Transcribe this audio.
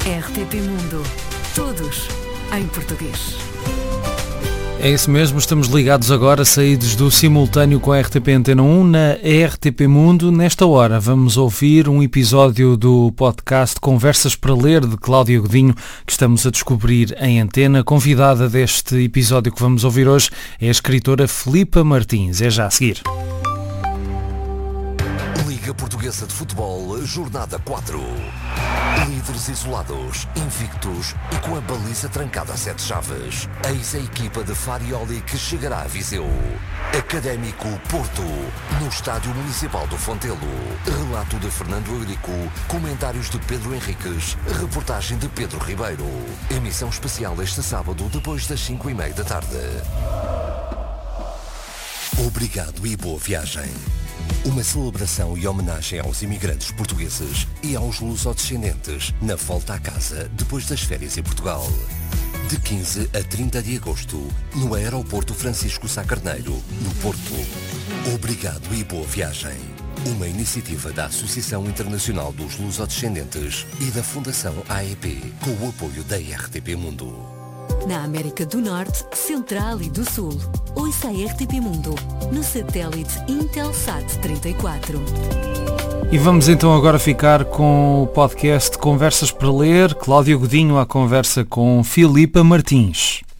RTP Mundo. Todos em português. É isso mesmo, estamos ligados agora, saídos do simultâneo com a RTP Antena 1 na RTP Mundo. Nesta hora vamos ouvir um episódio do podcast Conversas para Ler, de Cláudia Godinho, que estamos a descobrir em antena. Convidada deste episódio que vamos ouvir hoje é a escritora Filipa Martins. É já a seguir. Liga Portuguesa de Futebol, Jornada 4. Líderes isolados, invictos e com a baliza trancada a 7 chaves. Eis a equipa de Farioli que chegará a Viseu. Académico Porto, no Estádio Municipal do Fontelo. Relato de Fernando Eurico, comentários de Pedro Henriques, reportagem de Pedro Ribeiro. Emissão especial este sábado depois das 5:30 da tarde. Obrigado e boa viagem. Uma celebração e homenagem aos imigrantes portugueses e aos lusodescendentes na volta à casa depois das férias em Portugal. De 15 a 30 de agosto, no Aeroporto Francisco Sá Carneiro, no Porto. Obrigado e boa viagem. Uma iniciativa da Associação Internacional dos Lusodescendentes e da Fundação AEP, com o apoio da RTP Mundo. Na América do Norte, Central e do Sul. Ouça a RTP Mundo no satélite Intelsat 34. E vamos então agora ficar com o podcast Conversas para Ler. Cláudia Godinho à conversa com Filipa Martins.